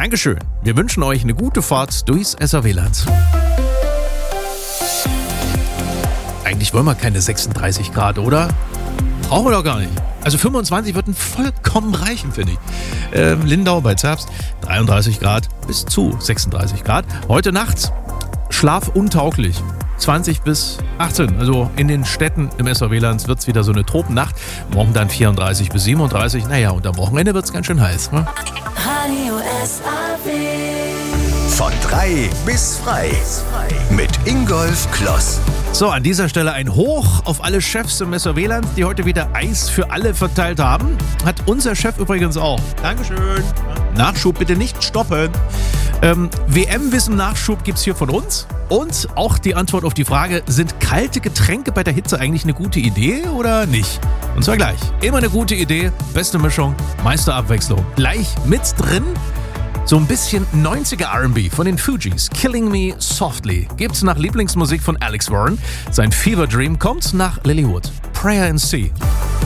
Dankeschön. Wir wünschen euch eine gute Fahrt durchs SRW-Land. Eigentlich wollen wir keine 36 Grad, oder? Brauchen wir doch gar nicht. Also 25 würden vollkommen reichen, finde ich. Lindau bei Zerbst 33 Grad bis zu 36 Grad. Heute Nacht schlafuntauglich. 20 bis 18. Also in den Städten im SRW-Land wird es wieder so eine Tropennacht. Morgen dann 34 bis 37. Naja, und am Wochenende wird es ganz schön heiß. Ne? Radio SRW. Von 3 bis frei. Mit Ingolf Kloss. So, an dieser Stelle ein Hoch auf alle Chefs im SRW-Land, die heute wieder Eis für alle verteilt haben. Hat unser Chef übrigens auch. Dankeschön. Nachschub bitte nicht stoppen. WM-Wissen-Nachschub gibt's hier von uns. Und auch die Antwort auf die Frage, sind kalte Getränke bei der Hitze eigentlich eine gute Idee oder nicht? Und zwar gleich. Immer eine gute Idee, beste Mischung, meiste Abwechslung. Gleich mit drin so ein bisschen 90er R&B von den Fugees. Killing Me Softly gibt's nach Lieblingsmusik von Alex Warren. Sein Fever Dream kommt nach Lilywood. Prayer in Sea.